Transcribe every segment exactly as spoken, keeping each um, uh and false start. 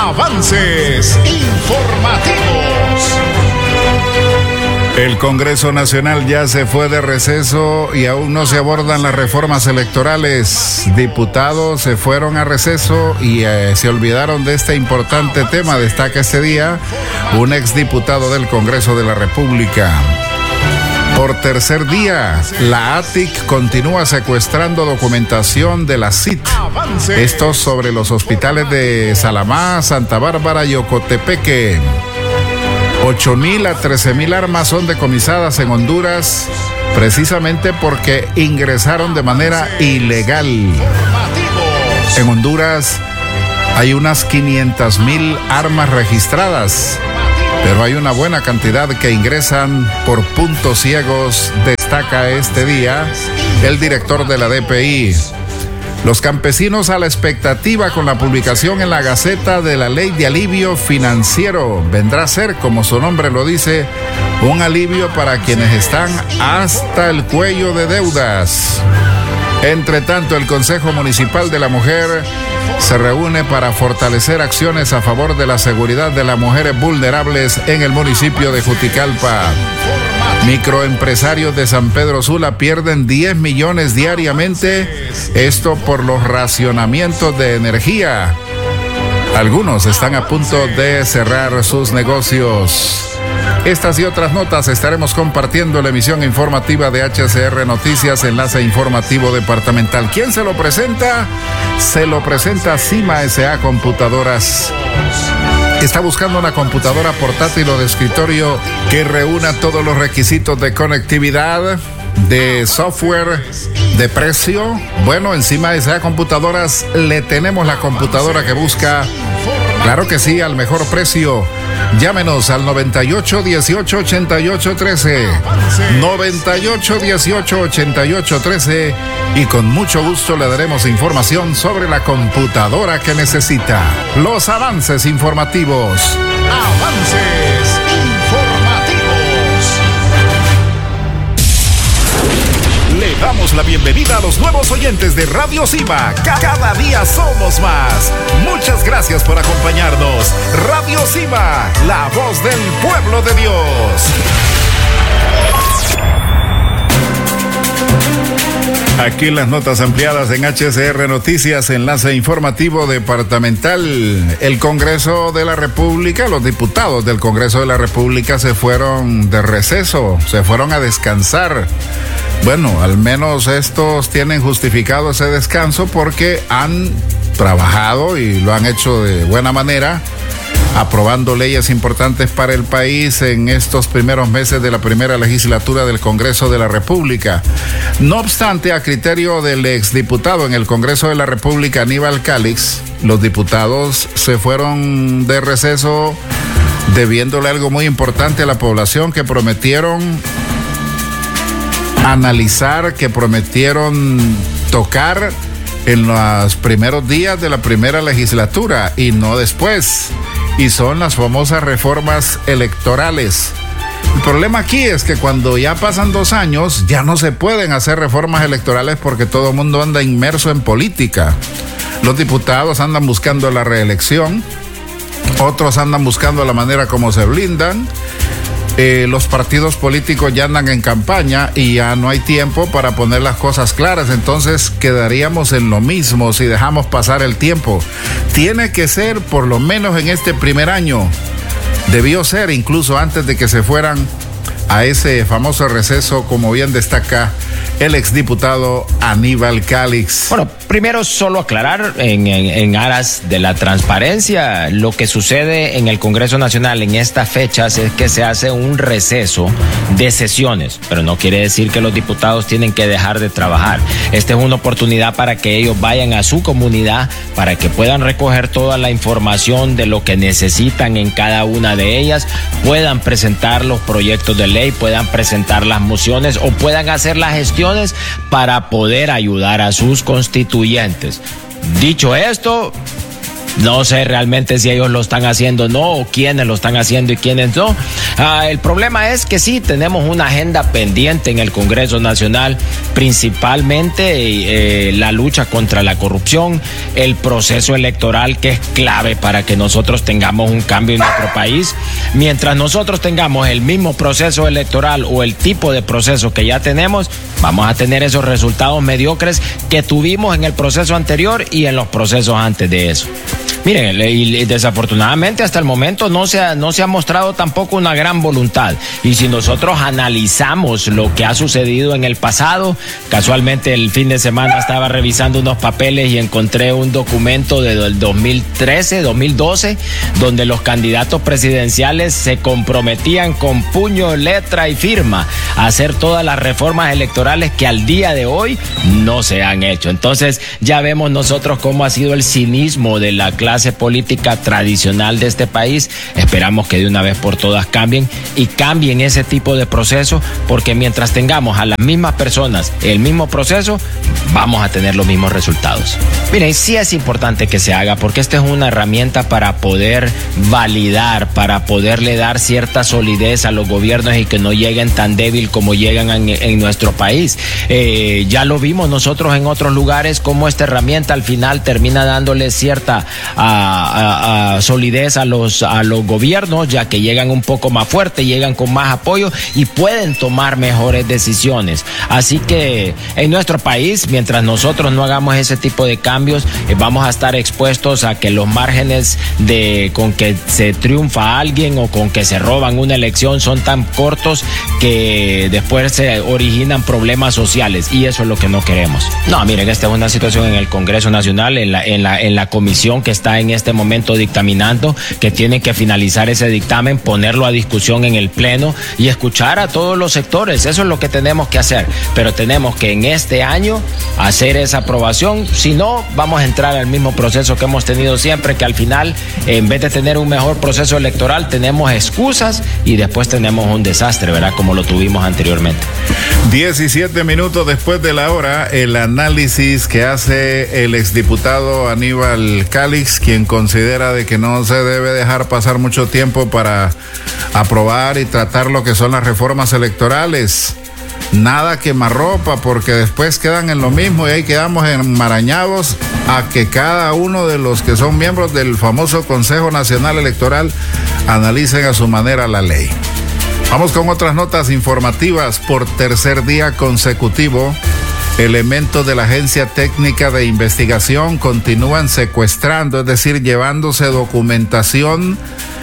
Avances informativos. El Congreso Nacional ya se fue de receso y aún no se abordan las reformas electorales. Diputados se fueron a receso y eh, se olvidaron de este importante tema. Destaca este día un exdiputado del Congreso de la República. Por tercer día, la A T I C continúa secuestrando documentación de la C I T. Esto sobre los hospitales de Salamá, Santa Bárbara y Ocotepeque. ocho mil a trece mil armas son decomisadas en Honduras precisamente porque ingresaron de manera ilegal. En Honduras hay unas quinientas mil armas registradas, pero hay una buena cantidad que ingresan por puntos ciegos, destaca este día el director de la D P I. Los campesinos a la expectativa con la publicación en la Gaceta de la Ley de Alivio Financiero. Vendrá a ser, como su nombre lo dice, un alivio para quienes están hasta el cuello de deudas. Entre tanto, el Consejo Municipal de la Mujer se reúne para fortalecer acciones a favor de la seguridad de las mujeres vulnerables en el municipio de Juticalpa. Microempresarios de San Pedro Sula pierden diez millones diariamente, esto por los racionamientos de energía. Algunos están a punto de cerrar sus negocios. Estas y otras notas estaremos compartiendo en la emisión informativa de H C R Noticias, enlace informativo departamental. ¿Quién se lo presenta? Se lo presenta Cima S A Computadoras. Está buscando una computadora portátil o de escritorio que reúna todos los requisitos de conectividad, de software, de precio. Bueno, encima de Cima S A Computadoras le tenemos la computadora que busca. Claro que sí, al mejor precio. Llámenos al noventa y ocho dieciocho ochenta y ocho trece. noventa y ocho dieciocho ochenta y ocho trece. Y con mucho gusto le daremos información sobre la computadora que necesita. Los avances informativos. Avances informativos. Le damos la bienvenida a los nuevos oyentes de Radio Cima. Cada día somos más. Muchas gracias por acompañarnos. Radio Cima, la voz del pueblo de Dios. Aquí las notas ampliadas en H C R Noticias, enlace informativo departamental. El Congreso de la República, los diputados del Congreso de la República se fueron de receso, se fueron a descansar. Bueno, al menos estos tienen justificado ese descanso porque han trabajado y lo han hecho de buena manera, aprobando leyes importantes para el país en estos primeros meses de la primera legislatura del Congreso de la República. No obstante, a criterio del exdiputado en el Congreso de la República, Aníbal Calix, los diputados se fueron de receso debiéndole algo muy importante a la población, que prometieron analizar, que prometieron tocar en los primeros días de la primera legislatura y no después. Y son las famosas reformas electorales. El problema aquí es que cuando ya pasan dos años, ya no se pueden hacer reformas electorales porque todo el mundo anda inmerso en política. Los diputados andan buscando la reelección, otros andan buscando la manera como se blindan. Eh, los partidos políticos ya andan en campaña y ya no hay tiempo para poner las cosas claras, entonces quedaríamos en lo mismo si dejamos pasar el tiempo. Tiene que ser por lo menos en este primer año. Debió ser incluso antes de que se fueran a ese famoso receso, como bien destaca el exdiputado Aníbal Calix. Bueno, primero solo aclarar en, en, en aras de la transparencia, lo que sucede en el Congreso Nacional en estas fechas es que se hace un receso de sesiones, pero no quiere decir que los diputados tienen que dejar de trabajar. Esta es una oportunidad para que ellos vayan a su comunidad, para que puedan recoger toda la información de lo que necesitan en cada una de ellas, puedan presentar los proyectos de ley, puedan presentar las mociones o puedan hacer las gestiones para poder ayudar a sus constituyentes. Dicho esto, No sé realmente si ellos lo están haciendo o no, o quiénes lo están haciendo y quiénes no. Ah, el problema es que sí, tenemos una agenda pendiente en el Congreso Nacional, principalmente eh, la lucha contra la corrupción, el proceso electoral, que es clave para que nosotros tengamos un cambio en nuestro país. Mientras nosotros tengamos el mismo proceso electoral o el tipo de proceso que ya tenemos, vamos a tener esos resultados mediocres que tuvimos en el proceso anterior y en los procesos antes de eso. Miren, y desafortunadamente hasta el momento no se ha, no se ha mostrado tampoco una gran voluntad. Y si nosotros analizamos lo que ha sucedido en el pasado, casualmente el fin de semana estaba revisando unos papeles y encontré un documento del dos mil trece, dos mil doce, donde los candidatos presidenciales se comprometían con puño, letra y firma a hacer todas las reformas electorales que al día de hoy no se han hecho. Entonces ya vemos nosotros cómo ha sido el cinismo de la clase clase política tradicional de este país. Esperamos que de una vez por todas cambien y cambien ese tipo de proceso, porque mientras tengamos a las mismas personas el mismo proceso, vamos a tener los mismos resultados. Miren, sí es importante que se haga, porque esta es una herramienta para poder validar, para poderle dar cierta solidez a los gobiernos y que no lleguen tan débil como llegan en, en nuestro país. Eh, ya lo vimos nosotros en otros lugares, cómo esta herramienta al final termina dándole cierta A, a, a solidez a los, a los gobiernos, ya que llegan un poco más fuertes, llegan con más apoyo y pueden tomar mejores decisiones. Así que en nuestro país, mientras nosotros no hagamos ese tipo de cambios, eh, vamos a estar expuestos a que los márgenes de con que se triunfa alguien o con que se roban una elección son tan cortos que después se originan problemas sociales, y eso es lo que no queremos. No, miren, esta es una situación en el Congreso Nacional, en la, en la, en la comisión que está en este momento dictaminando, que tiene que finalizar ese dictamen, ponerlo a discusión en el pleno y escuchar a todos los sectores. Eso es lo que tenemos que hacer, pero tenemos que en este año hacer esa aprobación. Si no, vamos a entrar al mismo proceso que hemos tenido siempre, que al final, en vez de tener un mejor proceso electoral, tenemos excusas y después tenemos un desastre, ¿verdad? Como lo tuvimos anteriormente. diecisiete minutos después de la hora, el análisis que hace el exdiputado Aníbal Calix, quien considera de que no se debe dejar pasar mucho tiempo para aprobar y tratar lo que son las reformas electorales. Nada quemarropa, porque después quedan en lo mismo y ahí quedamos enmarañados a que cada uno de los que son miembros del famoso Consejo Nacional Electoral analicen a su manera la ley. Vamos con otras notas informativas. Por tercer día consecutivo, elementos de la Agencia Técnica de Investigación continúan secuestrando, es decir, llevándose documentación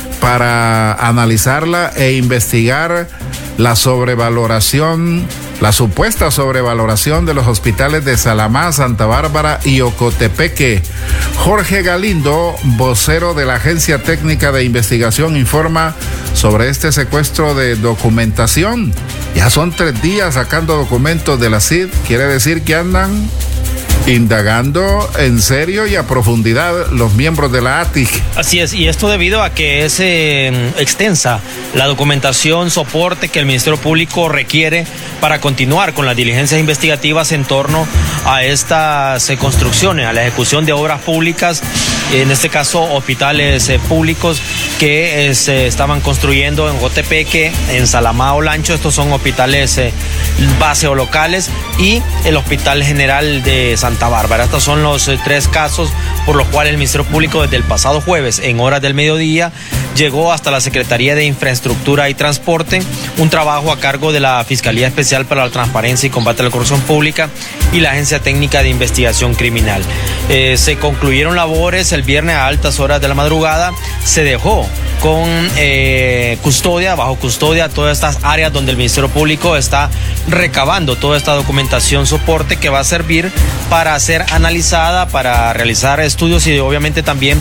para analizarla e investigar la sobrevaloración, la supuesta sobrevaloración de los hospitales de Salamá, Santa Bárbara y Ocotepeque. Jorge Galindo, vocero de la Agencia Técnica de Investigación, informa sobre este secuestro de documentación. Ya son tres días sacando documentos de la C I D, quiere decir que andan indagando en serio y a profundidad los miembros de la A T I C. Así es, y esto debido a que es eh, extensa la documentación, soporte que el Ministerio Público requiere para continuar con las diligencias investigativas en torno a estas eh, construcciones, a la ejecución de obras públicas, en este caso hospitales eh, públicos que eh, se estaban construyendo en Ocotepeque, en Salamá, Olancho. Estos son hospitales eh, base o locales, y el Hospital General de Santa Bárbara. Estos son los eh, tres casos por los cuales el Ministerio Público desde el pasado jueves, en horas del mediodía, llegó hasta la Secretaría de Infraestructura y Transporte, un trabajo a cargo de la Fiscalía Especial para la Transparencia y Combate a la Corrupción Pública y la Agencia Técnica de Investigación Criminal. Eh, se concluyeron labores el viernes a altas horas de la madrugada. Se dejó con eh, custodia, bajo custodia, todas estas áreas donde el Ministerio Público está recabando toda esta documentación soporte que va a servir para ser analizada, para realizar estudios y obviamente también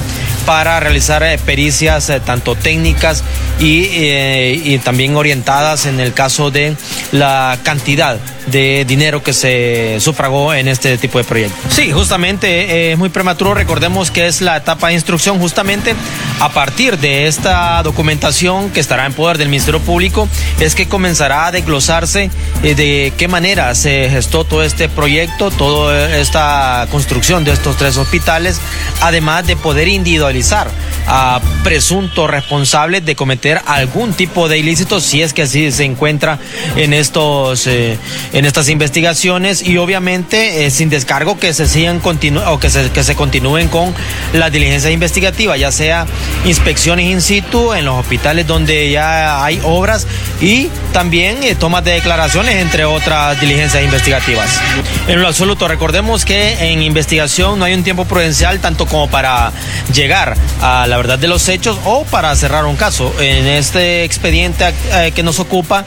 para realizar eh, pericias eh, tanto técnicas y, eh, y también orientadas en el caso de la cantidad de dinero que se sufragó en este tipo de proyectos. Sí, justamente eh, es muy prematuro, recordemos que es la etapa de instrucción. Justamente a partir de esta documentación que estará en poder del Ministerio Público es que comenzará a desglosarse eh, de qué manera se gestó todo este proyecto, toda esta construcción de estos tres hospitales, además de poder individualizar a presuntos responsables de cometer algún tipo de ilícito, si es que así se encuentra en estos eh, en estas investigaciones, y obviamente eh, sin descargo que se sigan continu o que se, que se continúen con las diligencias investigativas, ya sea inspecciones in situ en los hospitales donde ya hay obras y también eh, tomas de declaraciones, entre otras diligencias investigativas. En lo absoluto, recordemos que en investigación no hay un tiempo prudencial tanto como para llegar a la verdad de los hechos o para cerrar un caso. En este expediente eh, que nos ocupa,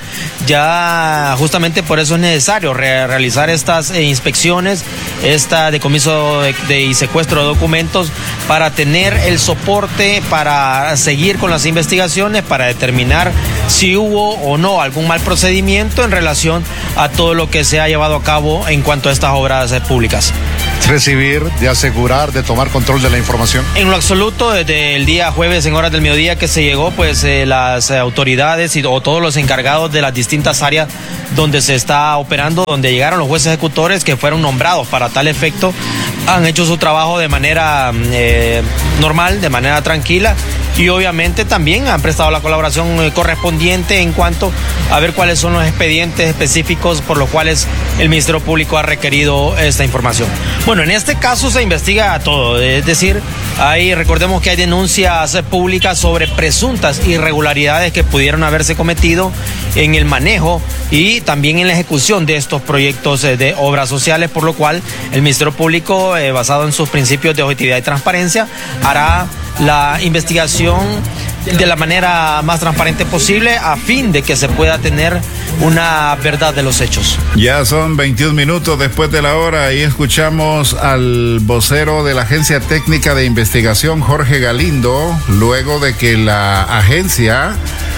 ya justamente por eso es necesario re realizar estas eh, inspecciones, esta decomiso de, de, y secuestro de documentos para tener el soporte para seguir con las investigaciones, para determinar si hubo o no algún mal procedimiento en relación a todo lo que se ha llevado a cabo en cuanto a estas obras eh, públicas. Recibir, de asegurar, de tomar control de la información. En lo absoluto, desde el día jueves en horas del mediodía que se llegó, pues eh, las eh, autoridades y, o todos los encargados de las distintas áreas donde se está operando, donde llegaron los jueces ejecutores que fueron nombrados para tal efecto, han hecho su trabajo de manera eh, normal, de manera tranquila, y obviamente también han prestado la colaboración eh, correspondiente en cuanto a ver cuáles son los expedientes específicos por los cuales el Ministerio Público ha requerido esta información. Bueno, en este caso se investiga todo, es decir, ahí recordemos que hay denuncias públicas sobre presuntas irregularidades que pudieron haberse cometido en el manejo y también en la ejecución de estos proyectos de obras sociales, por lo cual el Ministerio Público, eh, basado en sus principios de objetividad y transparencia, hará la investigación de la manera más transparente posible a fin de que se pueda tener una verdad de los hechos. Ya son veintiún minutos después de la hora y escuchamos al vocero de la Agencia Técnica de Investigación, Jorge Galindo, luego de que la agencia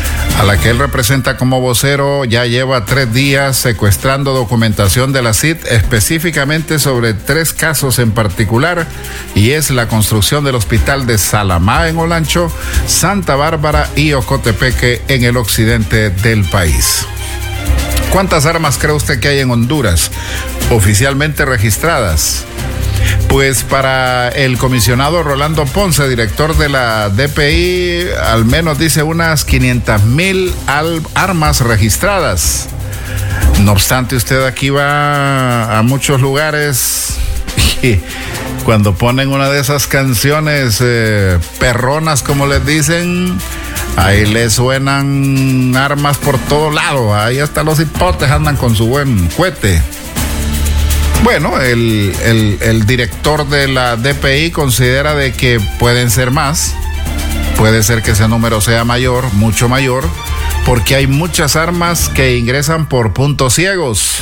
a la que él representa como vocero ya lleva tres días secuestrando documentación de la C I D, específicamente sobre tres casos en particular, y es la construcción del hospital de Salamá en Olancho, Santa Bárbara y Ocotepeque en el occidente del país. ¿Cuántas armas cree usted que hay en Honduras oficialmente registradas? Pues para el comisionado Rolando Ponce, director de la D P I, al menos dice unas quinientas mil armas registradas. No obstante, usted aquí va a muchos lugares y cuando ponen una de esas canciones eh, perronas, como les dicen, ahí le suenan armas por todo lado. Ahí hasta los hipotes andan con su buen cohete. Bueno, el, el, el director de la D P I considera de que pueden ser más, puede ser que ese número sea mayor, mucho mayor, porque hay muchas armas que ingresan por puntos ciegos.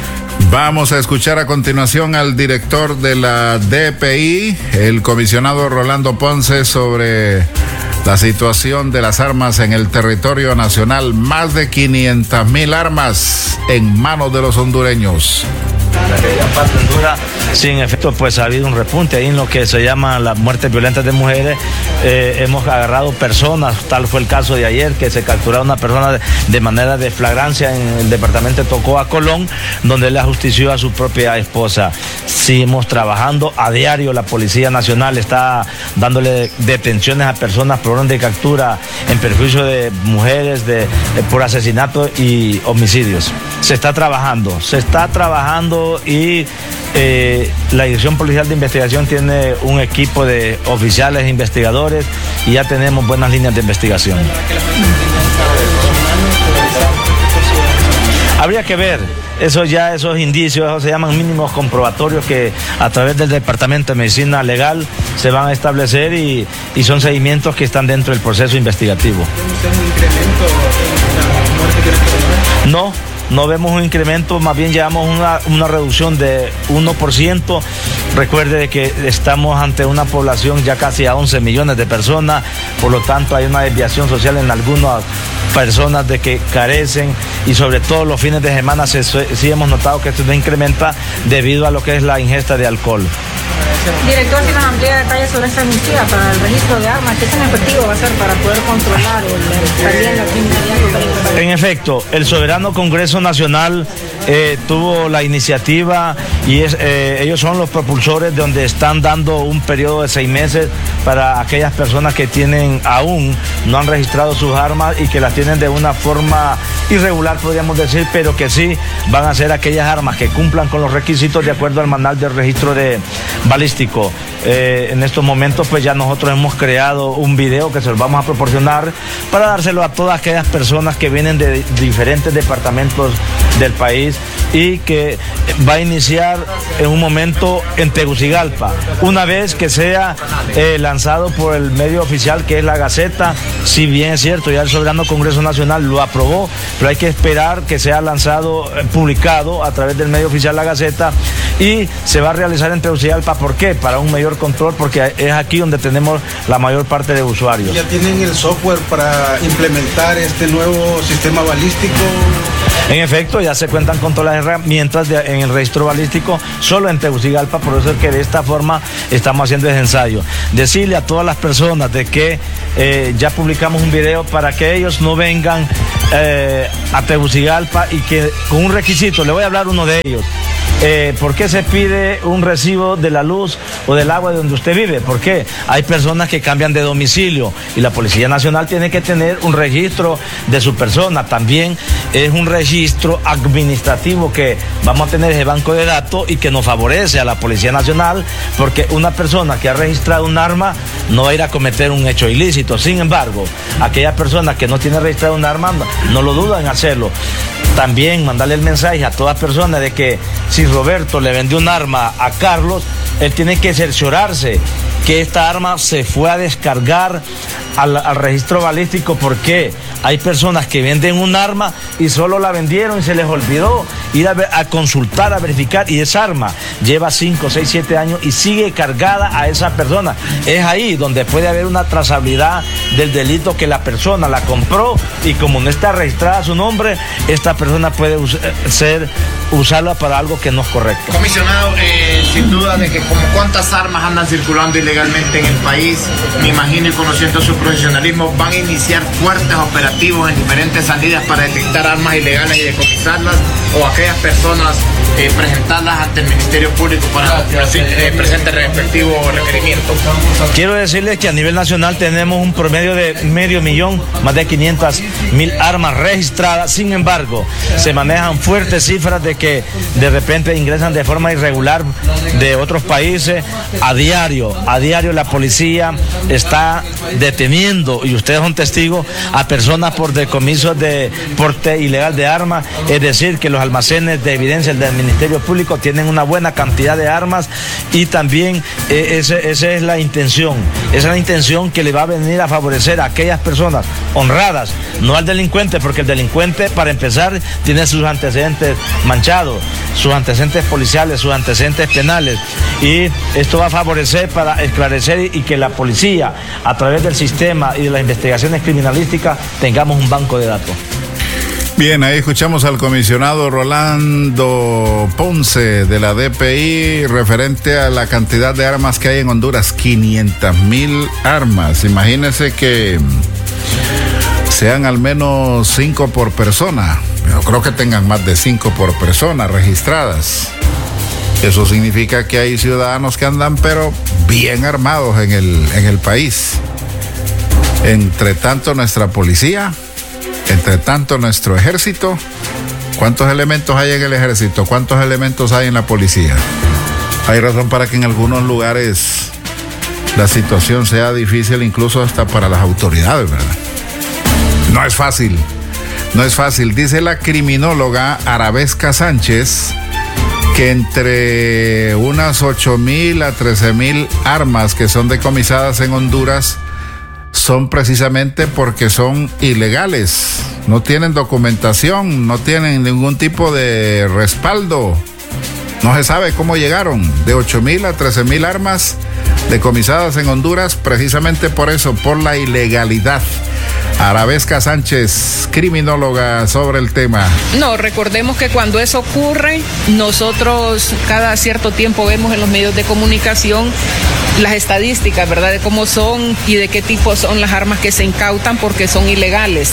Vamos a escuchar a continuación al director de la D P I, el comisionado Rolando Ponce, sobre la situación de las armas en el territorio nacional. Más de quinientas mil armas en manos de los hondureños. aquella parte de Honduras, sí, en efecto, pues ha habido un repunte ahí en lo que se llama las muertes violentas de mujeres. Eh, hemos agarrado personas, tal fue el caso de ayer, que se capturó a una persona de, de manera de flagrancia en el departamento de Tocoa, Colón, donde él ajustició a su propia esposa. Seguimos trabajando a diario, la Policía Nacional está dándole detenciones a personas por orden de captura en perjuicio de mujeres, de, de, por asesinato y homicidios. Se está trabajando, se está trabajando y eh, la Dirección Policial de Investigación tiene un equipo de oficiales e investigadores y ya tenemos buenas líneas de investigación. Habría que ver, eso ya, esos indicios, eso se llaman mínimos comprobatorios que a través del Departamento de Medicina Legal se van a establecer y, y son seguimientos que están dentro del proceso investigativo. ¿Usted un incremento en la muerte que No, no vemos un incremento, más bien llevamos una, una reducción de uno por ciento. Recuerde que estamos ante una población ya casi a once millones de personas, por lo tanto hay una desviación social en algunas personas de que carecen, y sobre todo los fines de semana se, sí hemos notado que esto se incrementa debido a lo que es la ingesta de alcohol. Director, si nos amplía detalles sobre esta amnistía para el registro de armas, ¿qué tan efectivo va a ser para poder controlar o también la criminalidad? En efecto, el soberano Congreso Nacional eh, tuvo la iniciativa y es, eh, ellos son los propulsores de donde están dando un periodo de seis meses para aquellas personas que tienen aún no han registrado sus armas y que las tienen de una forma irregular, podríamos decir, pero que sí van a ser aquellas armas que cumplan con los requisitos de acuerdo al manual de registro de balístico. Eh, en estos momentos pues ya nosotros hemos creado un video que se los vamos a proporcionar para dárselo a todas aquellas personas que vienen de diferentes departamentos del país y que va a iniciar en un momento en Tegucigalpa, una vez que sea eh, lanzado por el medio oficial que es la Gaceta. Si bien es cierto, ya el soberano Congreso Nacional lo aprobó, pero hay que esperar que sea lanzado, eh, publicado a través del medio oficial la Gaceta, y se va a realizar en Tegucigalpa. ¿Por qué? Para un mayor control, porque es aquí donde tenemos la mayor parte de usuarios. ¿Ya tienen el software para implementar este nuevo sistema balístico? En efecto, ya se cuentan con todas las herramientas de, en el registro balístico, solo en Tegucigalpa, por eso es que de esta forma estamos haciendo ese ensayo. Decirle a todas las personas de que eh, ya publicamos un video para que ellos no vengan eh, a Tegucigalpa y que con un requisito, le voy a hablar uno de ellos. Eh, ¿Por qué se pide un recibo de la luz o del agua de donde usted vive? ¿Por qué? Hay personas que cambian de domicilio y la Policía Nacional tiene que tener un registro de su persona. También es un registro administrativo que vamos a tener ese banco de datos y que nos favorece a la Policía Nacional, porque una persona que ha registrado un arma no va a ir a cometer un hecho ilícito. Sin embargo, aquella persona que no tiene registrado un arma no, no lo duda en hacerlo. También mandarle el mensaje a todas personas de que si Roberto le vendió un arma a Carlos, él tiene que cerciorarse que esta arma se fue a descargar al, al registro balístico, porque hay personas que venden un arma y solo la vendieron y se les olvidó ir a, a consultar, a verificar, y esa arma lleva cinco, seis, siete años y sigue cargada a esa persona. Es ahí donde puede haber una trazabilidad del delito, que la persona la compró y como no está registrada su nombre, esta persona puede us ser usarla para algo que no es correcto. Comisionado, eh, sin duda de que como cuántas armas andan circulando ilegalmente en el país, me imagino, y conociendo su profesionalismo, van a iniciar fuertes operativos en diferentes salidas para detectar armas ilegales y decomisarlas, o aquellas personas eh, presentarlas ante el Ministerio Público para que eh, presente el respectivo requerimiento. Quiero decirles que a nivel nacional tenemos un promedio de medio millón, más de quinientas mil armas registradas. Sin embargo, se manejan fuertes cifras de que de repente ingresan de forma irregular de otros países. A diario, a diario la policía está deteniendo, y ustedes son testigos, a personas por decomiso de porte ilegal de armas. Es decir, que los almacenes de evidencia del Ministerio Público tienen una buena cantidad de armas, y también eh, esa ese es la intención, esa es la intención que le va a venir a favorecer a aquellas personas honradas, no al delincuente, porque el delincuente, para empezar, tiene sus antecedentes manchados, sus antecedentes policiales, sus antecedentes penales, y esto va a favorecer para esclarecer y que la policía, a través del sistema y de las investigaciones criminalísticas, tengamos un banco de datos. Bien, ahí escuchamos al comisionado Rolando Ponce de la D P I referente a la cantidad de armas que hay en Honduras, quinientas mil armas. Imagínense que sean al menos cinco por persona. Yo creo que tengan más de cinco por persona registradas. Eso significa que hay ciudadanos que andan pero bien armados en el, en el país. Entre tanto, nuestra policía, entre tanto, nuestro ejército. ¿Cuántos elementos hay en el ejército? ¿Cuántos elementos hay en la policía? Hay razón para que en algunos lugares la situación sea difícil, incluso hasta para las autoridades, ¿verdad? No es fácil, no es fácil. Dice la criminóloga Arabesca Sánchez que entre unas ocho mil a trece mil armas que son decomisadas en Honduras son precisamente porque son ilegales. no tienen documentación, no tienen ningún tipo de respaldo. No se sabe cómo llegaron de ocho mil a trece mil armas decomisadas en Honduras, precisamente por eso, por la ilegalidad. Arabesca Sánchez, criminóloga, sobre el tema. No, recordemos que cuando eso ocurre, nosotros cada cierto tiempo vemos en los medios de comunicación las estadísticas, ¿verdad?, de cómo son y de qué tipo son las armas que se incautan porque son ilegales.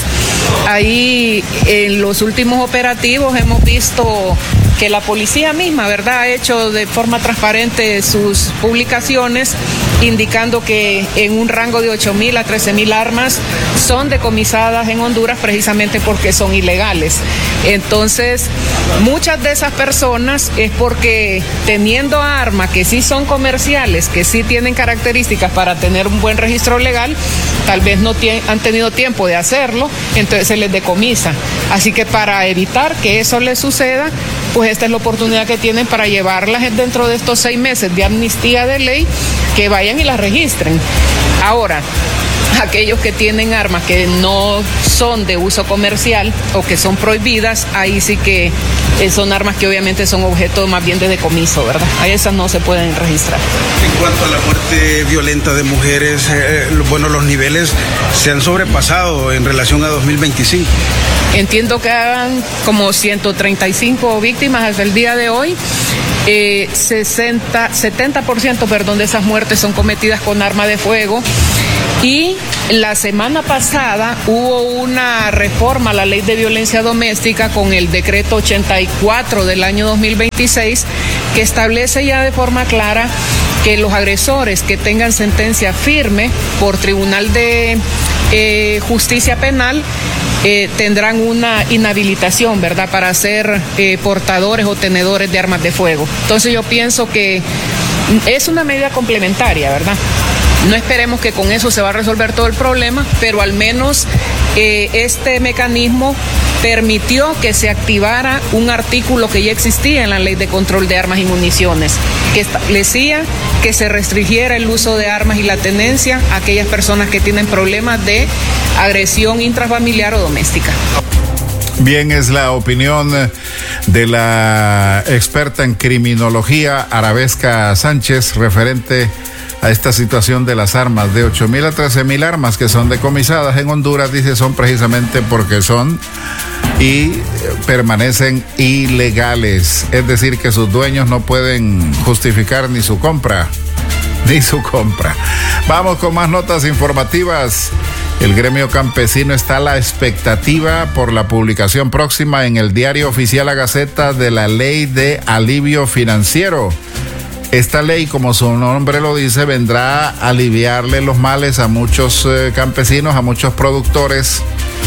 Ahí en los últimos operativos hemos visto que la policía misma, ¿verdad?, ha hecho de forma transparente sus publicaciones indicando que en un rango de ocho mil a trece mil armas son decomisadas en Honduras precisamente porque son ilegales. Entonces, muchas de esas personas es porque teniendo armas que sí son comerciales, que sí tienen características para tener un buen registro legal, tal vez no tienen, han tenido tiempo de hacerlo, entonces se les decomisa. Así que para evitar que eso les suceda, pues esta es la oportunidad que tienen para llevarlas dentro de estos seis meses de amnistía de ley, que vayan y las registren. Ahora, aquellos que tienen armas que no son de uso comercial o que son prohibidas, ahí sí que eh, son armas que obviamente son objeto más bien de decomiso, ¿verdad? A esas no se pueden registrar. En cuanto a la muerte violenta de mujeres, eh, bueno, los niveles se han sobrepasado en relación a dos mil veinticinco. Entiendo que hagan como ciento treinta y cinco víctimas hasta el día de hoy. Eh, sesenta, setenta por ciento perdón, de esas muertes son cometidas con arma de fuego. Y la semana pasada hubo una reforma a la ley de violencia doméstica con el decreto ochenta y cuatro del año dos mil veintiséis, que establece ya de forma clara que los agresores que tengan sentencia firme por Tribunal de eh, Justicia Penal eh, tendrán una inhabilitación, ¿verdad?, para ser eh, portadores o tenedores de armas de fuego. Entonces yo pienso que es una medida complementaria, ¿verdad? No esperemos que con eso se va a resolver todo el problema, pero al menos eh, este mecanismo permitió que se activara un artículo que ya existía en la Ley de Control de Armas y Municiones, que establecía que se restringiera el uso de armas y la tenencia a aquellas personas que tienen problemas de agresión intrafamiliar o doméstica. Bien, es la opinión de la experta en criminología, Arabesca Sánchez, referente a esta situación de las armas. De ocho mil a trece mil armas que son decomisadas en Honduras, dice, son precisamente porque son y permanecen ilegales. Es decir, que sus dueños no pueden justificar ni su compra, ni su compra. Vamos con más notas informativas. El gremio campesino está a la expectativa por la publicación próxima en el Diario Oficial La Gaceta de la Ley de Alivio Financiero. Esta ley, como su nombre lo dice, vendrá a aliviarle los males a muchos eh, campesinos, a muchos productores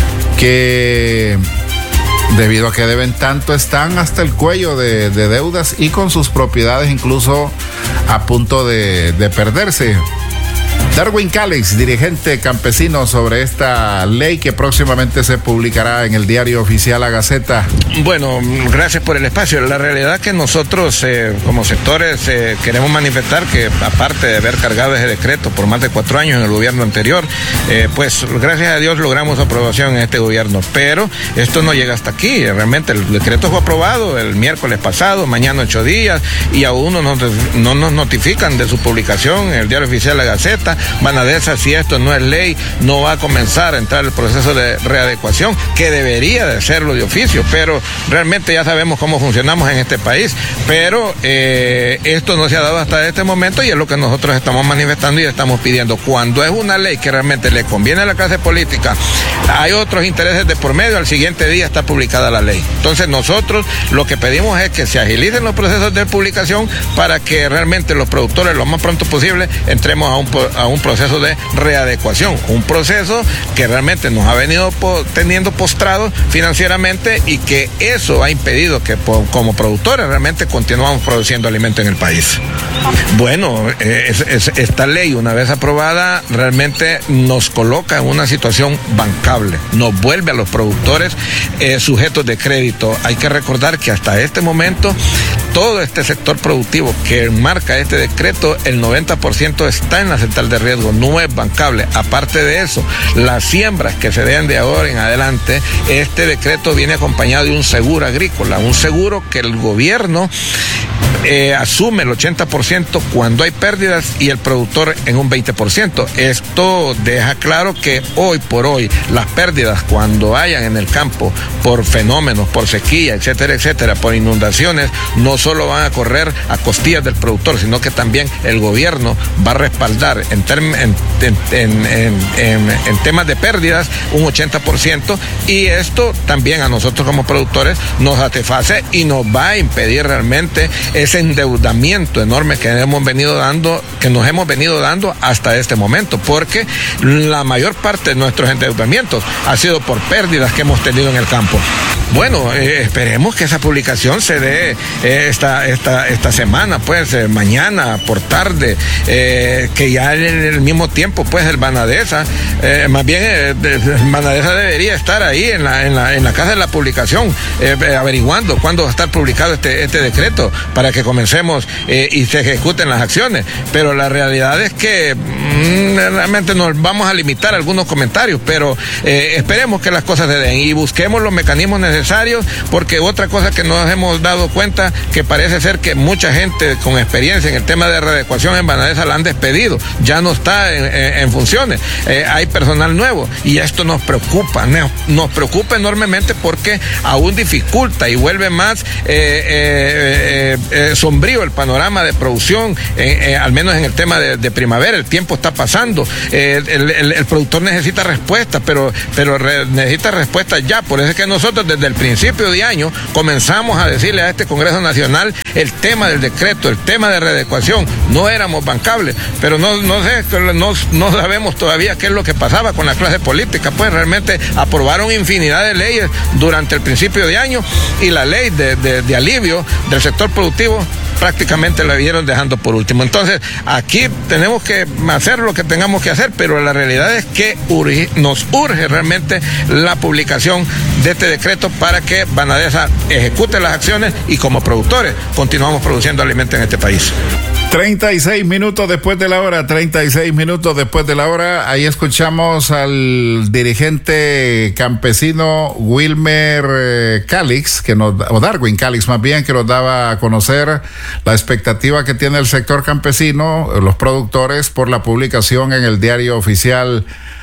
que, debido a que deben tanto, están hasta el cuello de, de deudas y con sus propiedades incluso a punto de, de perderse. Darwin Calix, dirigente campesino, sobre esta ley que próximamente se publicará en el Diario Oficial La Gaceta. Bueno, gracias por el espacio. La realidad es que nosotros eh, como sectores eh, queremos manifestar que, aparte de haber cargado ese decreto por más de cuatro años en el gobierno anterior, eh, pues gracias a Dios logramos aprobación en este gobierno, pero esto no llega hasta aquí. Realmente el decreto fue aprobado el miércoles pasado, mañana ocho días, y aún no nos, no nos notifican de su publicación en el Diario Oficial La Gaceta. Vanadesa, si esto no es ley, no va a comenzar a entrar el proceso de readecuación, que debería de serlo de oficio, pero realmente ya sabemos cómo funcionamos en este país, pero eh, esto no se ha dado hasta este momento y es lo que nosotros estamos manifestando y estamos pidiendo. Cuando es una ley que realmente le conviene a la clase política, hay otros intereses de por medio, al siguiente día está publicada la ley. Entonces nosotros lo que pedimos es que se agilicen los procesos de publicación para que realmente los productores lo más pronto posible entremos a un, a un proceso de readecuación, un proceso que realmente nos ha venido po teniendo postrados financieramente y que eso ha impedido que po como productores realmente continuamos produciendo alimentos en el país. Bueno, eh, es, es, esta ley, una vez aprobada, realmente nos coloca en una situación bancable, nos vuelve a los productores eh, sujetos de crédito. Hay que recordar que hasta este momento todo este sector productivo que marca este decreto, el noventa por ciento está en la central de riesgo, no es bancable. Aparte de eso, las siembras que se den de ahora en adelante, este decreto viene acompañado de un seguro agrícola, un seguro que el gobierno eh, asume el ochenta por ciento cuando hay pérdidas y el productor en un veinte por ciento. Esto deja claro que hoy por hoy las pérdidas cuando hayan en el campo por fenómenos, por sequía, etcétera, etcétera, por inundaciones, no solo van a correr a costillas del productor, sino que también el gobierno va a respaldar en, term, en, en, en, en, en, en temas de pérdidas un ochenta por ciento, y esto también a nosotros como productores nos satisface y nos va a impedir realmente ese endeudamiento enorme que hemos venido dando, que nos hemos venido dando hasta este momento, porque la mayor parte de nuestros endeudamientos ha sido por pérdidas que hemos tenido en el campo. Bueno, eh, esperemos que esa publicación se dé eh, esta, esta, esta semana, pues eh, mañana por tarde, eh, que ya en el mismo tiempo, pues el Banadesa, eh, más bien eh, el Banadesa debería estar ahí en la, en la, en la casa de la publicación, eh, averiguando cuándo va a estar publicado este, este decreto para que comencemos eh, y se ejecuten las acciones. Pero la realidad es que mmm, realmente nos vamos a limitar a algunos comentarios, pero eh, esperemos que las cosas se den y busquemos los mecanismos necesarios, porque otra cosa que nos hemos dado cuenta, que parece ser que mucha gente con experiencia en el tema de readecuación en Banadesa la han despedido, ya no está en, en, en funciones, eh, hay personal nuevo y esto nos preocupa, nos, nos preocupa enormemente porque aún dificulta y vuelve más eh, eh, eh, eh, sombrío el panorama de producción, eh, eh, al menos en el tema de, de primavera. El tiempo está pasando, eh, el, el, el productor necesita respuesta, pero, pero re, necesita respuesta ya. Por eso es que nosotros desde el principio de año comenzamos a decirle a este Congreso Nacional el tema del decreto, el tema de readecuación. No éramos bancables, pero no, no sé, no, no sabemos todavía qué es lo que pasaba con la clase política. Pues realmente aprobaron infinidad de leyes durante el principio de año y la ley de, de, de alivio del sector productivo prácticamente la vieron dejando por último. Entonces, aquí tenemos que hacer lo que tengamos que hacer, pero la realidad es que urge, nos urge realmente la publicación de este decreto para que Banadesa ejecute las acciones y como productores continuamos produciendo alimentos en este país. treinta y seis minutos después de la hora, treinta y seis minutos después de la hora, ahí escuchamos al dirigente campesino Wilmer eh, Calix, que nos, o Darwin Calix más bien, que nos daba a conocer la expectativa que tiene el sector campesino, los productores, por la publicación en el diario oficial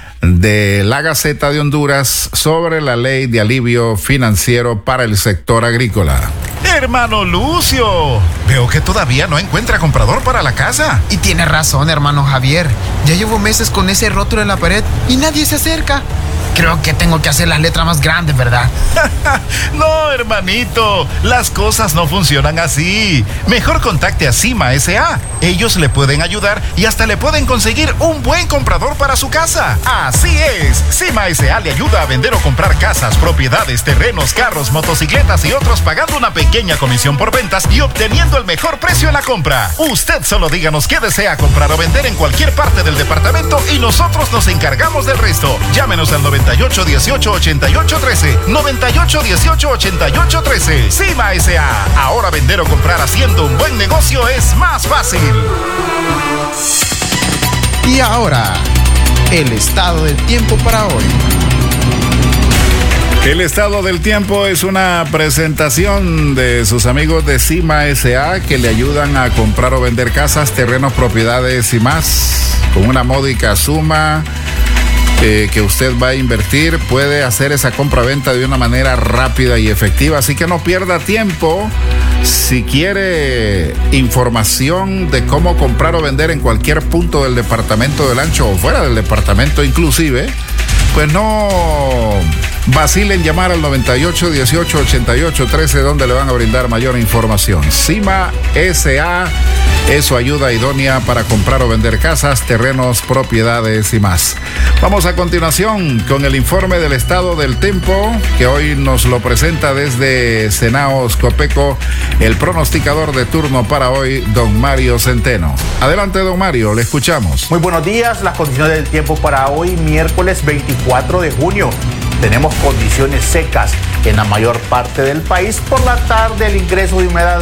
de la Gaceta de Honduras sobre la ley de alivio financiero para el sector agrícola. Hermano Lucio, veo que todavía no encuentra comprador para la casa. Y tiene razón, hermano Javier. Ya llevo meses con ese rótulo en la pared y nadie se acerca. Creo que tengo que hacer las letras más grandes, ¿verdad? No, hermanito, las cosas no funcionan así. Mejor contacte a Cima S A. Ellos le pueden ayudar y hasta le pueden conseguir un buen comprador para su casa. Así es, Cima S A le ayuda a vender o comprar casas, propiedades, terrenos, carros, motocicletas y otros, pagando una pequeña comisión por ventas y obteniendo el mejor precio en la compra. Usted solo díganos qué desea comprar o vender en cualquier parte del departamento y nosotros nos encargamos del resto. Llámenos al noventa y ocho dieciocho ochenta y ocho trece, noventa y ocho dieciocho ochenta y ocho trece. Cima S A. Ahora vender o comprar haciendo un buen negocio es más fácil. Y ahora, el estado del tiempo para hoy. El estado del tiempo es una presentación de sus amigos de Cima S A, que le ayudan a comprar o vender casas, terrenos, propiedades y más. Con una módica suma Eh, que usted va a invertir, puede hacer esa compra-venta de una manera rápida y efectiva, así que no pierda tiempo. Si quiere información de cómo comprar o vender en cualquier punto del departamento del Ancho o fuera del departamento inclusive, pues no vacilen llamar al noventa y ocho dieciocho ochenta y ocho trece, donde le van a brindar mayor información. Cima S A es su ayuda idónea para comprar o vender casas, terrenos, propiedades y más. Vamos a continuación con el informe del estado del tiempo, que hoy nos lo presenta desde Senaos Copeco el pronosticador de turno para hoy, don Mario Centeno. Adelante, don Mario, le escuchamos. Muy buenos días. Las condiciones del tiempo para hoy, miércoles veinticuatro de junio. Tenemos condiciones secas en la mayor parte del país. Por la tarde, el ingreso de humedad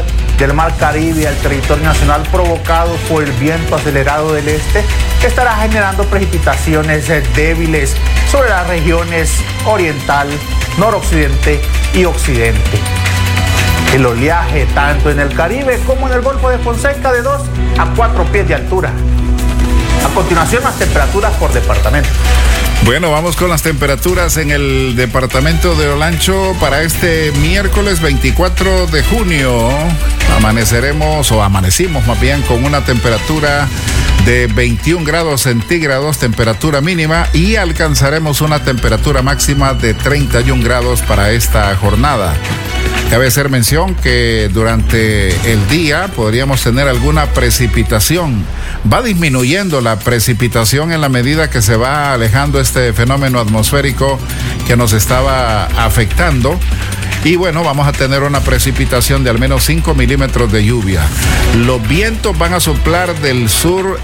del Mar Caribe al territorio nacional provocados por el viento acelerado del este, que estará generando precipitaciones débiles sobre las regiones oriental, noroccidente y occidente. El oleaje tanto en el Caribe como en el Golfo de Fonseca de dos a cuatro pies de altura. A continuación, las temperaturas por departamento. Bueno, vamos con las temperaturas en el departamento de Olancho para este miércoles veinticuatro de junio. Amaneceremos o amanecimos más bien con una temperatura de veintiún grados centígrados, temperatura mínima, y alcanzaremos una temperatura máxima de treinta y un grados para esta jornada. Cabe hacer mención que durante el día podríamos tener alguna precipitación. Va disminuyendo la precipitación en la medida que se va alejando este fenómeno atmosférico que nos estaba afectando. Y bueno, vamos a tener una precipitación de al menos cinco milímetros de lluvia. Los vientos van a soplar del sur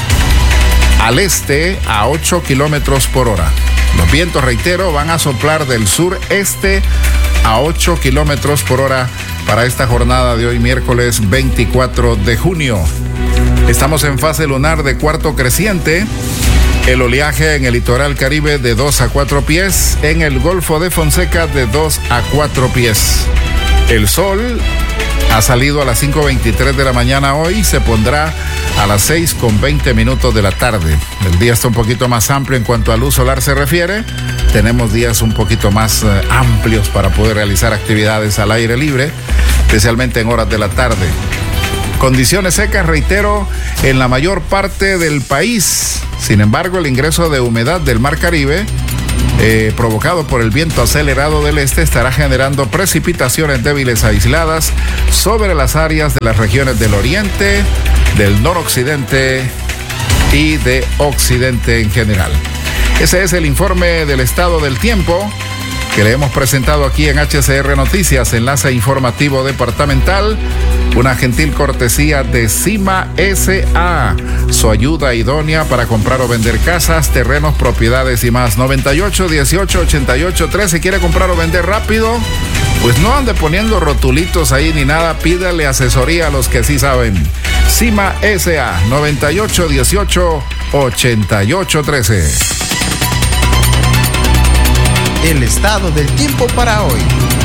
al este a ocho kilómetros por hora. Los vientos, reitero, van a soplar del sur-este a ocho kilómetros por hora para esta jornada de hoy, miércoles veinticuatro de junio. Estamos en fase lunar de cuarto creciente. El oleaje en el litoral Caribe de dos a cuatro pies, en el Golfo de Fonseca de dos a cuatro pies. El sol ha salido a las cinco veintitrés de la mañana hoy, se pondrá a las seis con veinte minutos de la tarde. El día está un poquito más amplio en cuanto a luz solar se refiere. Tenemos días un poquito más eh, amplios para poder realizar actividades al aire libre, especialmente en horas de la tarde. Condiciones secas, reitero, en la mayor parte del país. Sin embargo, el ingreso de humedad del Mar Caribe, eh, provocado por el viento acelerado del este, estará generando precipitaciones débiles aisladas sobre las áreas de las regiones del oriente, del noroccidente y de occidente en general. Ese es el informe del estado del tiempo que le hemos presentado aquí en H C R Noticias, enlace informativo departamental, una gentil cortesía de Cima S A, su ayuda idónea para comprar o vender casas, terrenos, propiedades y más. Noventa y ocho dieciocho ochenta y ocho trece. ¿Quiere comprar o vender rápido? Pues no ande poniendo rotulitos ahí ni nada, pídale asesoría a los que sí saben. Cima S A, noventa y ocho dieciocho ochenta y ocho trece. El estado del tiempo para hoy.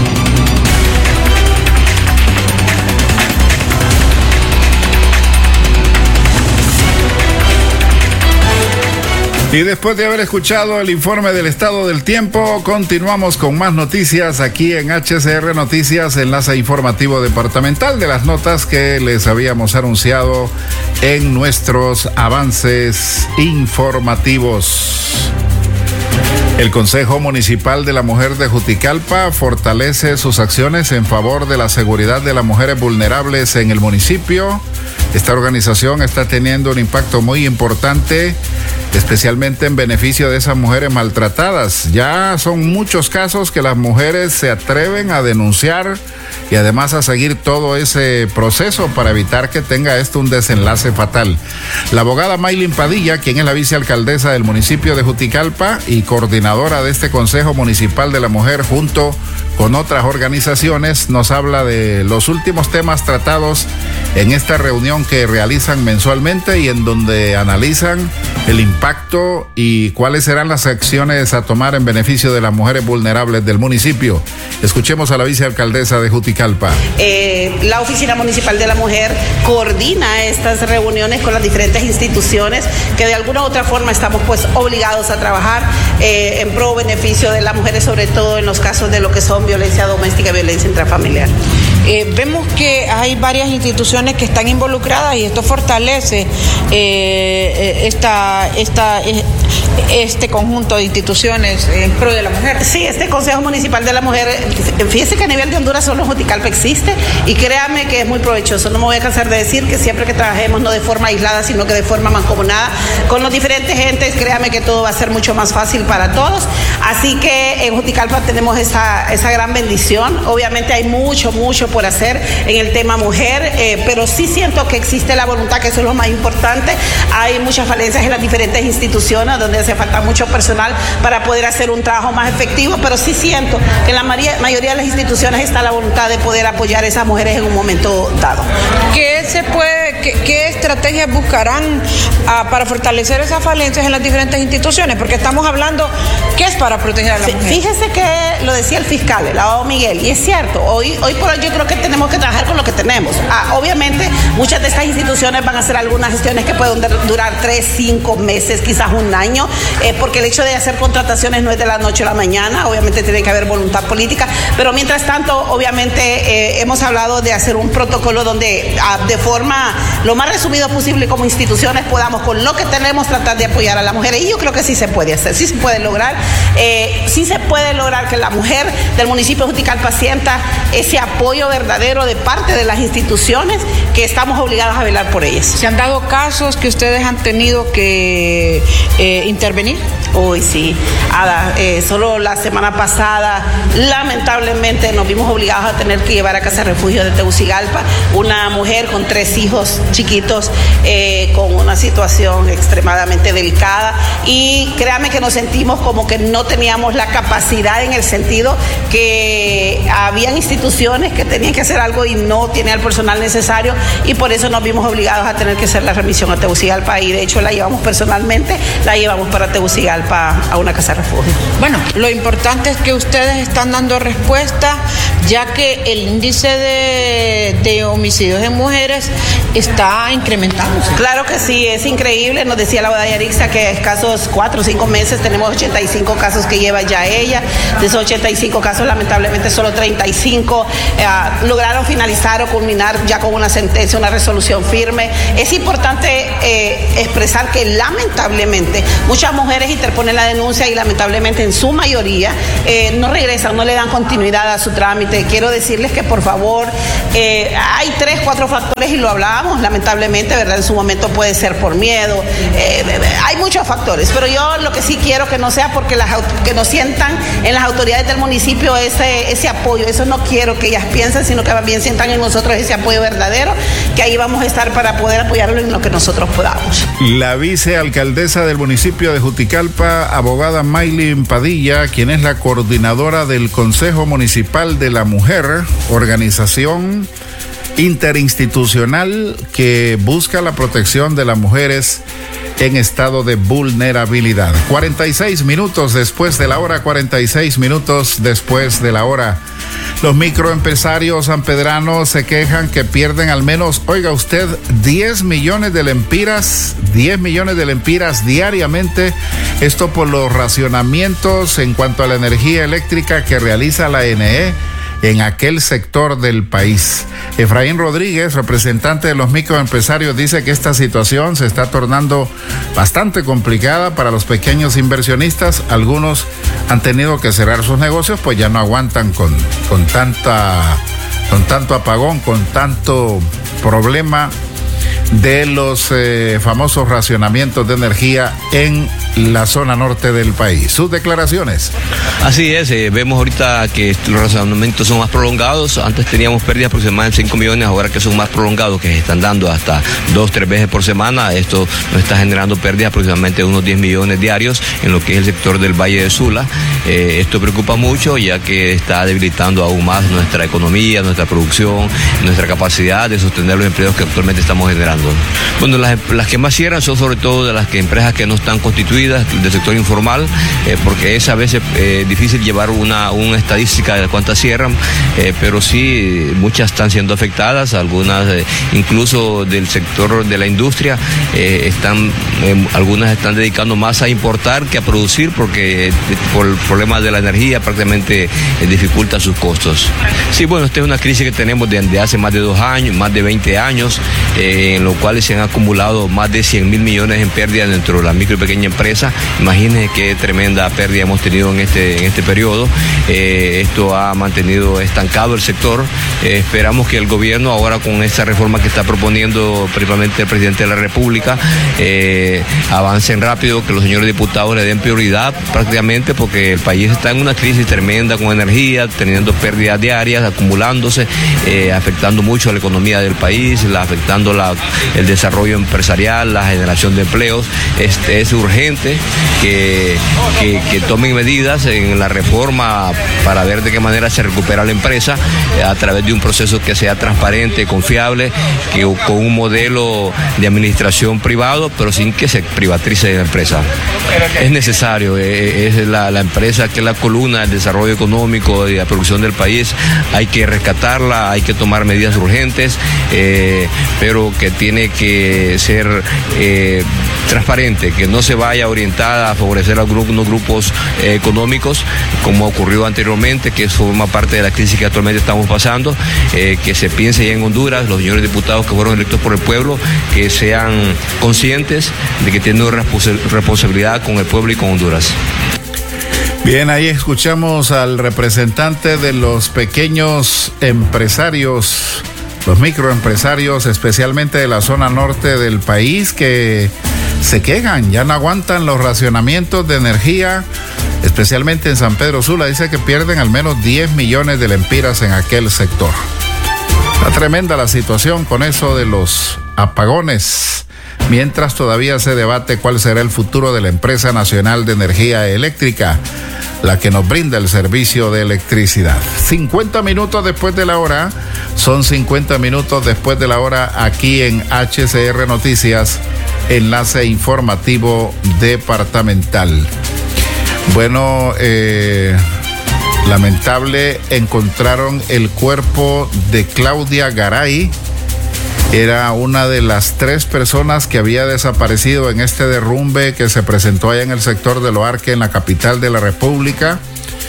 Y después de haber escuchado el informe del estado del tiempo, continuamos con más noticias aquí en H C R Noticias, enlace informativo departamental, de las notas que les habíamos anunciado en nuestros avances informativos. El Consejo Municipal de la Mujer de Juticalpa fortalece sus acciones en favor de la seguridad de las mujeres vulnerables en el municipio. Esta organización está teniendo un impacto muy importante, especialmente en beneficio de esas mujeres maltratadas. Ya son muchos casos que las mujeres se atreven a denunciar y además a seguir todo ese proceso para evitar que tenga esto un desenlace fatal. La abogada Maylin Padilla, quien es la vicealcaldesa del municipio de Juticalpa y coordinadora de este Consejo Municipal de la Mujer junto con otras organizaciones, nos habla de los últimos temas tratados en esta reunión que realizan mensualmente y en donde analizan el impacto y cuáles serán las acciones a tomar en beneficio de las mujeres vulnerables del municipio. Escuchemos a la vicealcaldesa de Juticalpa. Eh, la Oficina Municipal de la Mujer coordina estas reuniones con las diferentes instituciones que de alguna u otra forma estamos pues obligados a trabajar eh, en pro beneficio de las mujeres, sobre todo en los casos de lo que son violencia doméstica y violencia intrafamiliar. Eh, vemos que hay varias instituciones que están involucradas y esto fortalece eh, esta, esta, este conjunto de instituciones en pro de la mujer. Sí, este Consejo Municipal de la Mujer, fíjese que a nivel de Honduras solo Juticalpa existe y créame que es muy provechoso. No me voy a cansar de decir que siempre que trabajemos no de forma aislada, sino que de forma mancomunada con los diferentes entes, créame que todo va a ser mucho más fácil para todos. Así que en Juticalpa tenemos esa, esa gran bendición. Obviamente hay mucho, mucho por hacer en el tema mujer, eh, pero sí siento que existe la voluntad, que eso es lo más importante. Hay muchas falencias en las diferentes instituciones donde hace falta mucho personal para poder hacer un trabajo más efectivo, pero sí siento que en la mayoría de las instituciones está la voluntad de poder apoyar a esas mujeres en un momento dado. ¿Qué se puede, qué, qué estrategias buscarán uh, para fortalecer esas falencias en las diferentes instituciones? Porque estamos hablando que es para proteger a la mujer. Fíjese que lo decía el fiscal, el abogado Miguel, y es cierto, hoy, hoy por hoy yo creo que tenemos que trabajar con lo que tenemos. Ah, obviamente muchas de estas instituciones van a hacer algunas gestiones que pueden durar tres, cinco meses, quizás un año, eh, porque el hecho de hacer contrataciones no es de la noche a la mañana, obviamente tiene que haber voluntad política, pero mientras tanto, obviamente eh, hemos hablado de hacer un protocolo donde ah, de forma lo más resumido posible como instituciones podamos con lo que tenemos tratar de apoyar a la mujer, y yo creo que sí se puede hacer, sí se puede lograr, eh, sí se puede lograr que la mujer del municipio de Juticalpa sienta ese apoyo verdadero de parte de las instituciones que estamos obligados a velar por ellas. ¿Se han dado casos que ustedes han tenido que eh, intervenir? Uy, sí, Ada, eh, solo la semana pasada lamentablemente nos vimos obligados a tener que llevar a Casa Refugio de Tegucigalpa una mujer con tres hijos chiquitos, eh, con una situación extremadamente delicada, y créame que nos sentimos como que no teníamos la capacidad, en el sentido que habían instituciones que tenían que hacer algo y no tenían el personal necesario, y por eso nos vimos obligados a tener que hacer la remisión a Tegucigalpa, y de hecho la llevamos personalmente, la llevamos para Tegucigalpa a una casa refugio. Bueno, lo importante es que ustedes están dando respuesta, ya que el índice de, de homicidios en mujeres está incrementándose. Claro que sí, es increíble. Nos decía la abogada Yarixa que a escasos cuatro o cinco meses tenemos ochenta y cinco casos que lleva ya ella. De esos ochenta y cinco casos, lamentablemente solo treinta y cinco eh, lograron finalizar o culminar ya con una sentencia, una resolución firme. Es importante eh, expresar que lamentablemente muchas mujeres interponen la denuncia y lamentablemente en su mayoría eh, no regresan, no le dan continuidad a su trámite. Quiero decirles que por favor, eh, hay tres, cuatro factores y lo hablábamos, lamentablemente, ¿verdad? En su momento puede ser por miedo, eh, hay muchos factores, pero yo lo que sí quiero que no sea porque las, que nos sientan en las autoridades del municipio ese, ese apoyo, eso no quiero que ellas piensen, sino que también sientan en nosotros ese apoyo verdadero, que ahí vamos a estar para poder apoyarlo en lo que nosotros podamos. La vicealcaldesa del municipio de Juticalpa, abogada Maylin Padilla, quien es la coordinadora del Consejo Municipal de la Mujer, organización interinstitucional que busca la protección de las mujeres en estado de vulnerabilidad. cuarenta y seis minutos después de la hora, cuarenta y seis minutos después de la hora. Los microempresarios sanpedranos se quejan que pierden al menos, oiga usted, diez millones de lempiras, diez millones de lempiras diariamente. Esto por los racionamientos en cuanto a la energía eléctrica que realiza la A N E en aquel sector del país. Efraín Rodríguez, representante de los microempresarios, dice que esta situación se está tornando bastante complicada para los pequeños inversionistas. Algunos han tenido que cerrar sus negocios, pues ya no aguantan con, con tanta, con tanto apagón, con tanto problema de los eh, famosos racionamientos de energía en la zona norte del país. Sus declaraciones. Así es, eh, vemos ahorita que los racionamientos son más prolongados. Antes teníamos pérdidas aproximadamente de cinco millones, ahora que son más prolongados, que se están dando hasta dos, tres veces por semana. Esto nos está generando pérdidas aproximadamente de unos diez millones diarios en lo que es el sector del Valle de Sula. Eh, esto preocupa mucho, ya que está debilitando aún más nuestra economía, nuestra producción, nuestra capacidad de sostener los empleos que actualmente estamos generando. Bueno, las, las que más cierran son sobre todo de las que empresas que no están constituidas, del sector informal, eh, porque es a veces eh, difícil llevar una, una estadística de cuántas cierran, eh, pero sí muchas están siendo afectadas, algunas eh, incluso del sector de la industria, eh, están, eh, algunas están dedicando más a importar que a producir, porque eh, por el problema de la energía prácticamente eh, dificulta sus costos. Sí, bueno, esta es una crisis que tenemos desde hace más de dos años, más de veinte años, eh, en los cuales se han acumulado más de cien mil millones en pérdidas dentro de la micro y pequeña empresa. Imagínense qué tremenda pérdida hemos tenido en este, en este periodo. Eh, esto ha mantenido estancado el sector. Eh, esperamos que el gobierno, ahora con esta reforma que está proponiendo principalmente el presidente de la República, eh, avancen rápido, que los señores diputados le den prioridad prácticamente, porque el país está en una crisis tremenda con energía, teniendo pérdidas diarias, acumulándose, eh, afectando mucho a la economía del país, la, afectando la, el desarrollo empresarial, la generación de empleos. Es, es urgente que, que, que tomen medidas en la reforma para ver de qué manera se recupera la empresa eh, a través de un proceso que sea transparente, confiable, que, con un modelo de administración privado, pero sin que se privatice la empresa. Es necesario, eh, es la, la empresa que es la columna del desarrollo económico y de la producción del país. Hay que rescatarla, hay que tomar medidas urgentes, eh, pero que tiene que ser eh, transparente, que no se vaya orientada a favorecer a unos grupos eh, económicos, como ocurrió anteriormente, que forma parte de la crisis que actualmente estamos pasando, eh, que se piense ya en Honduras, los señores diputados que fueron electos por el pueblo, que sean conscientes de que tienen una responsabilidad con el pueblo y con Honduras. Bien, ahí escuchamos al representante de los pequeños empresarios, los microempresarios, especialmente de la zona norte del país, que se quejan, ya no aguantan los racionamientos de energía, especialmente en San Pedro Sula. Dice que pierden al menos diez millones de lempiras en aquel sector. Está tremenda la situación con eso de los apagones, mientras todavía se debate cuál será el futuro de la Empresa Nacional de Energía Eléctrica, la que nos brinda el servicio de electricidad. cincuenta minutos después de la hora, son cincuenta minutos después de la hora aquí en H C R Noticias, enlace informativo departamental. Bueno, eh, lamentable, encontraron el cuerpo de Claudia Garay. Era una de las tres personas que había desaparecido en este derrumbe que se presentó allá en el sector de Loarque, en la capital de la República,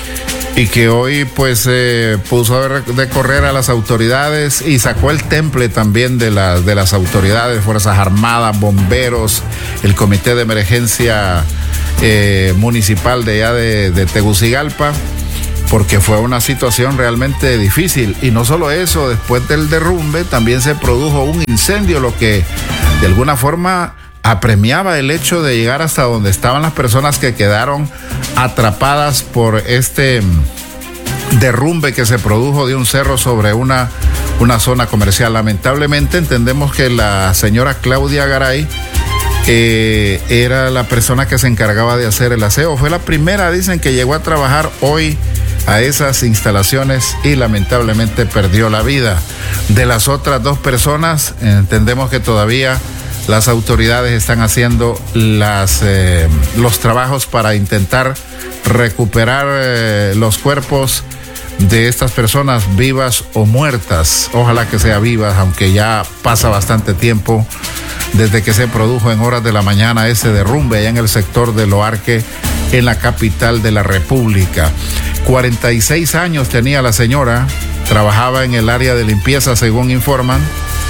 y que hoy pues eh, puso de correr a las autoridades y sacó el temple también de, la, de las autoridades, Fuerzas Armadas, bomberos, el Comité de Emergencia eh, Municipal de allá de, de Tegucigalpa, porque fue una situación realmente difícil. Y no solo eso, después del derrumbe también se produjo un incendio, lo que de alguna forma apremiaba el hecho de llegar hasta donde estaban las personas que quedaron atrapadas por este derrumbe que se produjo de un cerro sobre una, una zona comercial. Lamentablemente entendemos que la señora Claudia Garay eh, era la persona que se encargaba de hacer el aseo. Fue la primera, dicen, que llegó a trabajar hoy a esas instalaciones y lamentablemente perdió la vida. De las otras dos personas, entendemos que todavía las autoridades están haciendo las, eh, los trabajos para intentar recuperar eh, los cuerpos de estas personas, vivas o muertas. Ojalá que sea vivas, aunque ya pasa bastante tiempo desde que se produjo en horas de la mañana ese derrumbe allá en el sector de Loarque, en la capital de la República. cuarenta y seis años tenía la señora, trabajaba en el área de limpieza, según informan.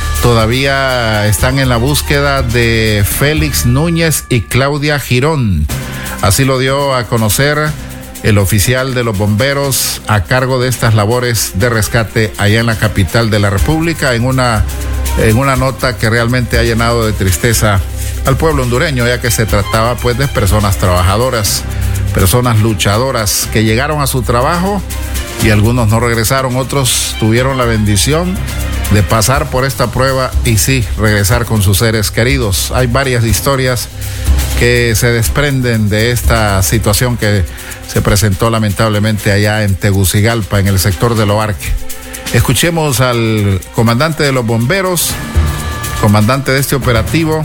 Todavía están en la búsqueda de Félix Núñez y Claudia Girón. Así lo dio a conocer el oficial de los bomberos a cargo de estas labores de rescate allá en la capital de la República, en una, en una nota que realmente ha llenado de tristeza al pueblo hondureño, ya que se trataba pues de personas trabajadoras, personas luchadoras que llegaron a su trabajo y algunos no regresaron, otros tuvieron la bendición de pasar por esta prueba y sí, regresar con sus seres queridos. Hay varias historias que se desprenden de esta situación que se presentó lamentablemente allá en Tegucigalpa, en el sector de Loarque. Escuchemos al comandante de los bomberos, comandante de este operativo,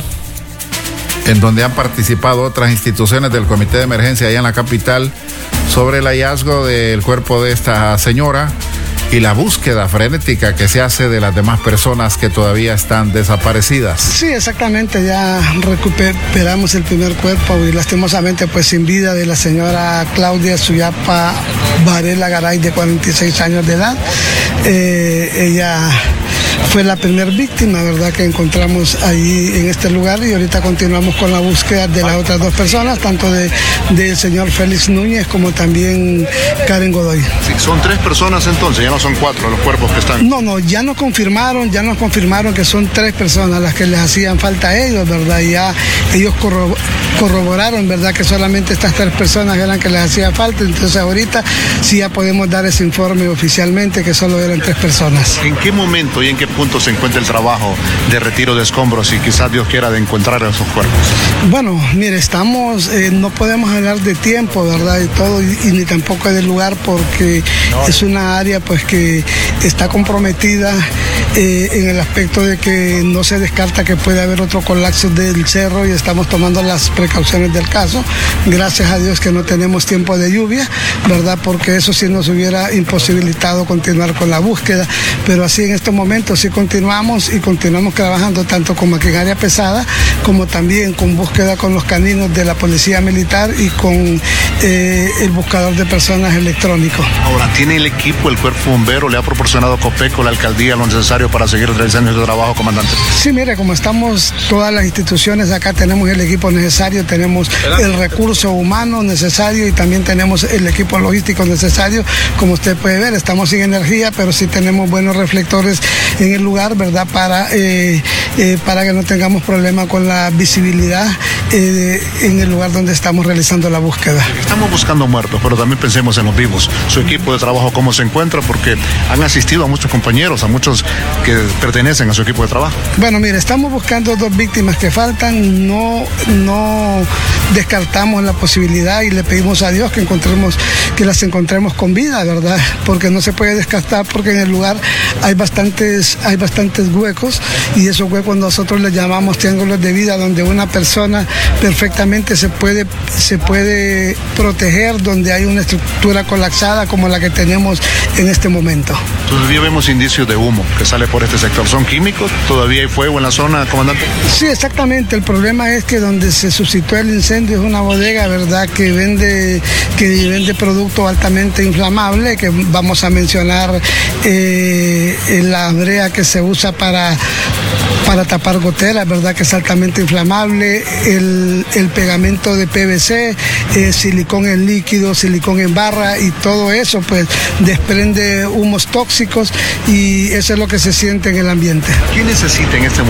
en donde han participado otras instituciones del Comité de Emergencia allá en la capital, sobre el hallazgo del cuerpo de esta señora y la búsqueda frenética que se hace de las demás personas que todavía están desaparecidas. Sí, exactamente, ya recuperamos el primer cuerpo y lastimosamente pues sin vida de la señora Claudia Suyapa Varela Garay, de cuarenta y seis años de edad. Eh, ella fue la primera víctima, ¿verdad?, que encontramos ahí en este lugar, y ahorita continuamos con la búsqueda de las otras dos personas, tanto de del señor Félix Núñez como también Karen Godoy. Sí, son tres personas entonces, ya no son cuatro los cuerpos que están. No, no, ya nos confirmaron, ya nos confirmaron que son tres personas las que les hacían falta a ellos, ¿verdad? Ya ellos corro, corroboraron, ¿verdad?, que solamente estas tres personas eran que les hacía falta. Entonces ahorita sí ya podemos dar ese informe oficialmente que solo eran tres personas. ¿En qué momento y en qué punto se encuentra el trabajo de retiro de escombros y quizás Dios quiera de encontrar esos cuerpos? Bueno, mire, estamos, eh, no podemos hablar de tiempo, ¿verdad?, y todo, y, y ni tampoco de lugar, porque no. Es una área pues que está comprometida eh, en el aspecto de que no se descarta que puede haber otro colapso del cerro y estamos tomando las precauciones del caso. Gracias a Dios que no tenemos tiempo de lluvia, ¿verdad?, porque eso sí nos hubiera imposibilitado continuar con la búsqueda, pero así en estos momentos sí continuamos y continuamos trabajando tanto con maquinaria pesada como también con búsqueda con los caninos de la Policía Militar y con eh, el buscador de personas electrónico. Ahora, ¿tiene el equipo, el cuerpo bombero, le ha proporcionado Copeco, la alcaldía, lo necesario para seguir realizando ese trabajo, comandante? Sí, mire, como estamos todas las instituciones acá, tenemos el equipo necesario, tenemos el recurso humano necesario y también tenemos el equipo logístico necesario. Como usted puede ver, estamos sin energía, pero sí tenemos buenos reflectores en el lugar, ¿verdad?, para, eh, eh, para que no tengamos problema con la visibilidad eh, en el lugar donde estamos realizando la búsqueda. Estamos buscando muertos, pero también pensemos en los vivos. Su equipo de trabajo, ¿cómo se encuentra? Porque han asistido a muchos compañeros, a muchos que pertenecen a su equipo de trabajo. Bueno, mire, estamos buscando dos víctimas que faltan, no, no descartamos la posibilidad y le pedimos a Dios que encontremos, que las encontremos con vida, ¿verdad?, porque no se puede descartar, porque en el lugar hay bastantes, hay bastantes huecos y esos huecos nosotros les llamamos triángulos de vida, donde una persona perfectamente se puede, se puede proteger, donde hay una estructura colapsada como la que tenemos en este momento. Todavía vemos indicios de humo que sale por este sector. ¿Son químicos? ¿Todavía hay fuego en la zona, comandante? Sí, exactamente. El problema es que donde se suscitó el incendio es una bodega, ¿verdad?, que vende, que vende producto altamente inflamable, que vamos a mencionar eh, la brea que se usa para para tapar goteras, ¿verdad?, que es altamente inflamable, el, el pegamento de P V C, eh, silicón en líquido, silicón en barra, y todo eso pues desprende humos tóxicos y eso es lo que se siente en el ambiente. ¿Qué necesita en este momento